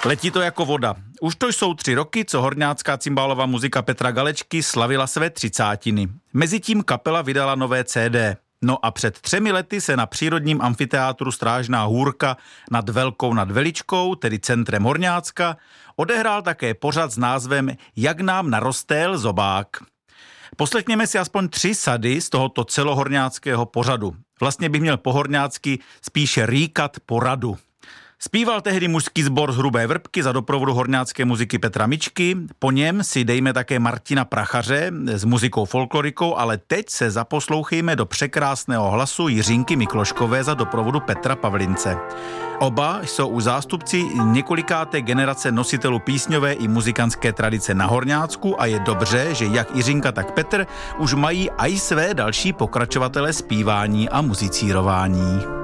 Letí to jako voda. Už to jsou 3 roky, co horňácká cymbálová muzika Petra Galečky slavila své 30. Mezitím kapela vydala nové CD. No a před 3 lety se na přírodním amfiteátru Strážná hůrka nad Velkou nad Veličkou, tedy centrem Horňácka, odehrál také pořad s názvem Jak nám narostél zobák. Poslechněme si aspoň 3 sady z tohoto celohorňáckého pořadu. Vlastně bych měl po horňácky spíše říkat poradu. Zpíval tehdy mužský sbor z Hrubé Vrbky za doprovodu horňácké muziky Petra Mičky, po něm si dejme také Martina Prachaře s muzikou folklorikou, ale teď se zaposlouchejme do překrásného hlasu Jiřinky Mikloškové za doprovodu Petra Pavlince. Oba jsou už zástupci několikáté generace nositelů písňové i muzikantské tradice na Horňácku a je dobře, že jak Jiřinka, tak Petr už mají i své další pokračovatele zpívání a muzicírování.